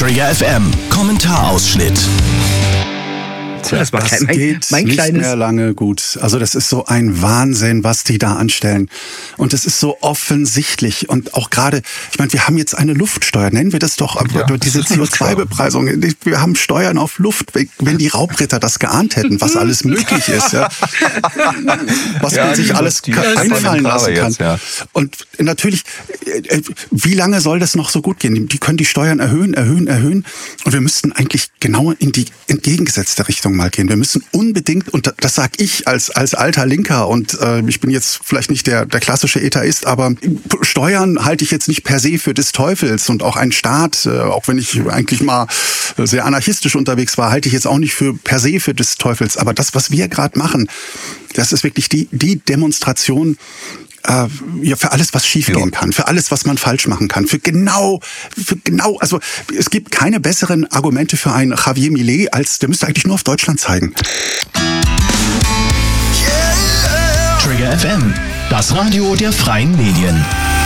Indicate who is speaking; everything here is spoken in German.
Speaker 1: Trigger FM Kommentarausschnitt.
Speaker 2: Das
Speaker 3: geht nicht mehr lange gut. Also das ist so ein Wahnsinn, was die da anstellen. Und es ist so offensichtlich. Und auch gerade, ich meine, wir haben jetzt eine Luftsteuer, nennen wir das doch, diese CO2-Bepreisung. Wir haben Steuern auf Luft. Wenn die Raubritter das geahnt hätten, was alles möglich ist, ja, was man sich alles einfallen lassen kann.
Speaker 2: Jetzt, ja.
Speaker 3: Und natürlich, wie lange soll das noch so gut gehen? Die können die Steuern erhöhen. Und wir müssten eigentlich genau in die entgegengesetzte Richtung mal gehen. Wir müssen unbedingt, und das sage ich als alter Linker, und ich bin jetzt vielleicht nicht der klassische Etaist, aber Steuern halte ich jetzt nicht per se für des Teufels, und auch ein Staat, auch wenn ich eigentlich mal sehr anarchistisch unterwegs war, halte ich jetzt auch nicht für per se für des Teufels. Aber das, was wir gerade machen, das ist wirklich die Demonstration für alles, was schiefgehen kann, für alles, was man falsch machen kann, für genau, also es gibt keine besseren Argumente für einen Javier Milei, als der müsste eigentlich nur auf Deutschland zeigen.
Speaker 1: Trigger FM, das Radio der freien Medien.